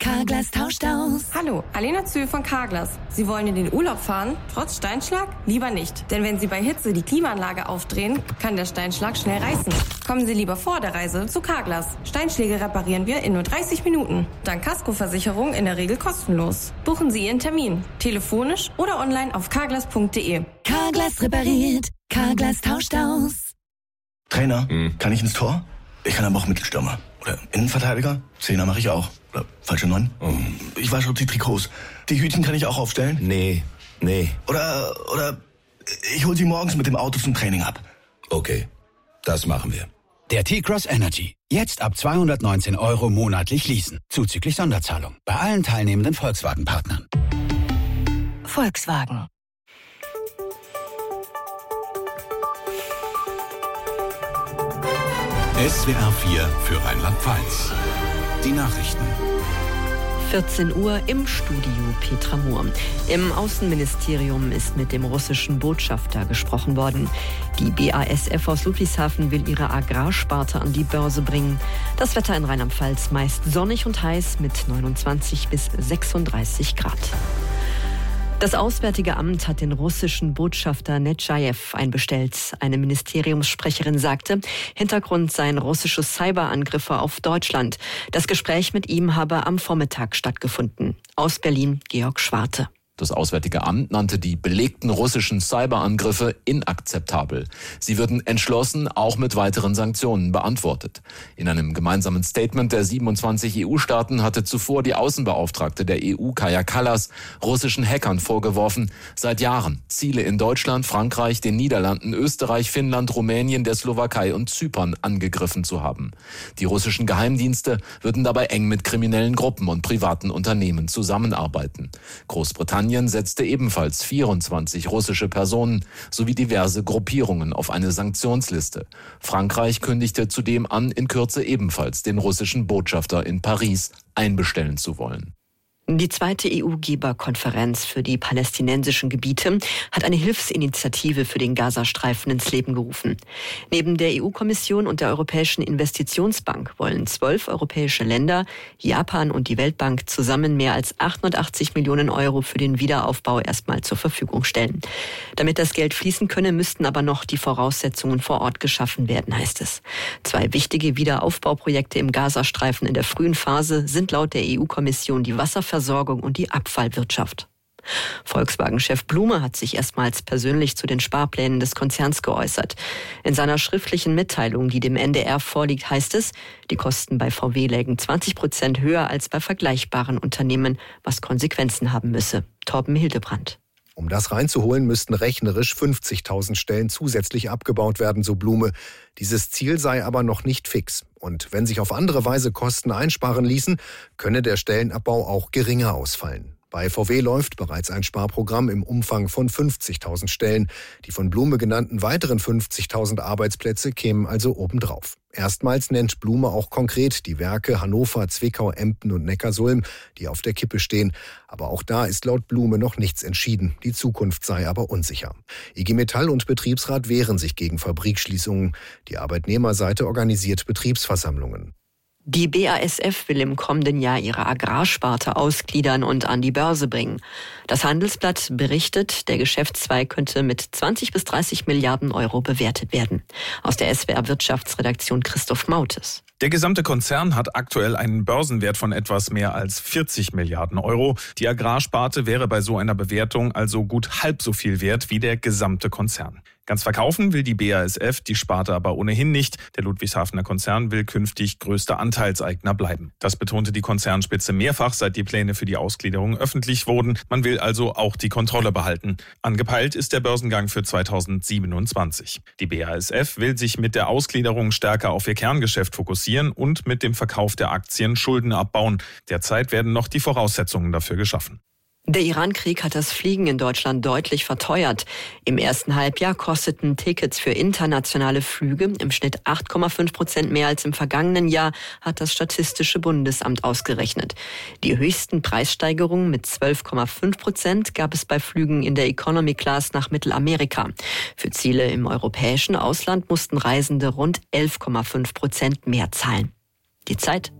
Carglass tauscht aus. Hallo, Alena Zühl von Carglass. Sie wollen in den Urlaub fahren, trotz Steinschlag? Lieber nicht. Denn wenn Sie bei Hitze die Klimaanlage aufdrehen, kann der Steinschlag schnell reißen. Kommen Sie lieber vor der Reise zu Carglass. Steinschläge reparieren wir in nur 30 Minuten. Dank Kaskoversicherung in der Regel kostenlos. Buchen Sie Ihren Termin. Telefonisch oder online auf carglass.de. Carglass repariert. Carglass tauscht aus. Trainer, kann ich ins Tor? Ich kann aber auch Mittelstürmer. Oder Innenverteidiger? Zehner mache ich auch. Oder falsche 9? Ich wasche die Trikots. Die Hütchen kann ich auch aufstellen? Nee. Oder ich hol sie morgens mit dem Auto zum Training ab. Okay, das machen wir. Der T-Cross Energy. Jetzt ab 219 € monatlich leasen. Zuzüglich Sonderzahlung. Bei allen teilnehmenden Volkswagen-Partnern. Volkswagen. SWR 4 für Rheinland-Pfalz. Die Nachrichten. 14 Uhr im Studio Petra Mohr. Im Außenministerium ist mit dem russischen Botschafter gesprochen worden. Die BASF aus Ludwigshafen will ihre Agrarsparte an die Börse bringen. Das Wetter in Rheinland-Pfalz meist sonnig und heiß mit 29 bis 36 Grad. Das Auswärtige Amt hat den russischen Botschafter Nechayev einbestellt. Eine Ministeriumssprecherin sagte, Hintergrund seien russische Cyberangriffe auf Deutschland. Das Gespräch mit ihm habe am Vormittag stattgefunden. Aus Berlin, Georg Schwarte. Das Auswärtige Amt nannte die belegten russischen Cyberangriffe inakzeptabel. Sie würden entschlossen auch mit weiteren Sanktionen beantwortet. In einem gemeinsamen Statement der 27 EU-Staaten hatte zuvor die Außenbeauftragte der EU, Kaja Kallas, russischen Hackern vorgeworfen, seit Jahren Ziele in Deutschland, Frankreich, den Niederlanden, Österreich, Finnland, Rumänien, der Slowakei und Zypern angegriffen zu haben. Die russischen Geheimdienste würden dabei eng mit kriminellen Gruppen und privaten Unternehmen zusammenarbeiten. Großbritannien setzte ebenfalls 24 russische Personen sowie diverse Gruppierungen auf eine Sanktionsliste. Frankreich kündigte zudem an, in Kürze ebenfalls den russischen Botschafter in Paris einbestellen zu wollen. Die zweite EU-Geberkonferenz für die palästinensischen Gebiete hat eine Hilfsinitiative für den Gazastreifen ins Leben gerufen. Neben der EU-Kommission und der Europäischen Investitionsbank wollen 12 europäische Länder, Japan und die Weltbank zusammen mehr als 880 Millionen € für den Wiederaufbau erstmal zur Verfügung stellen. Damit das Geld fließen könne, müssten aber noch die Voraussetzungen vor Ort geschaffen werden, heißt es. 2 wichtige Wiederaufbauprojekte im Gazastreifen in der frühen Phase sind laut der EU-Kommission die Wasserversorgung und die Abfallwirtschaft. Volkswagen-Chef Blume hat sich erstmals persönlich zu den Sparplänen des Konzerns geäußert. In seiner schriftlichen Mitteilung, die dem NDR vorliegt, heißt es, die Kosten bei VW lägen 20% höher als bei vergleichbaren Unternehmen, was Konsequenzen haben müsse. Torben Hildebrand. Um das reinzuholen, müssten rechnerisch 50.000 Stellen zusätzlich abgebaut werden, so Blume. Dieses Ziel sei aber noch nicht fix. Und wenn sich auf andere Weise Kosten einsparen ließen, könne der Stellenabbau auch geringer ausfallen. Bei VW läuft bereits ein Sparprogramm im Umfang von 50.000 Stellen. Die von Blume genannten weiteren 50.000 Arbeitsplätze kämen also obendrauf. Erstmals nennt Blume auch konkret die Werke Hannover, Zwickau, Emden und Neckarsulm, die auf der Kippe stehen. Aber auch da ist laut Blume noch nichts entschieden. Die Zukunft sei aber unsicher. IG Metall und Betriebsrat wehren sich gegen Fabrikschließungen. Die Arbeitnehmerseite organisiert Betriebsversammlungen. Die BASF will im kommenden Jahr ihre Agrarsparte ausgliedern und an die Börse bringen. Das Handelsblatt berichtet, der Geschäftszweig könnte mit 20 bis 30 Milliarden € bewertet werden. Aus der SWR-Wirtschaftsredaktion Christoph Mautes. Der gesamte Konzern hat aktuell einen Börsenwert von etwas mehr als 40 Milliarden €. Die Agrarsparte wäre bei so einer Bewertung also gut halb so viel wert wie der gesamte Konzern. Ganz verkaufen will die BASF die Sparte aber ohnehin nicht. Der Ludwigshafener Konzern will künftig größter Anteilseigner bleiben. Das betonte die Konzernspitze mehrfach, seit die Pläne für die Ausgliederung öffentlich wurden. Man will also auch die Kontrolle behalten. Angepeilt ist der Börsengang für 2027. Die BASF will sich mit der Ausgliederung stärker auf ihr Kerngeschäft fokussieren und mit dem Verkauf der Aktien Schulden abbauen. Derzeit werden noch die Voraussetzungen dafür geschaffen. Der Iran-Krieg hat das Fliegen in Deutschland deutlich verteuert. Im ersten Halbjahr kosteten Tickets für internationale Flüge im Schnitt 8,5% mehr als im vergangenen Jahr, hat das Statistische Bundesamt ausgerechnet. Die höchsten Preissteigerungen mit 12,5% gab es bei Flügen in der Economy Class nach Mittelamerika. Für Ziele im europäischen Ausland mussten Reisende rund 11,5% mehr zahlen. Die Zeit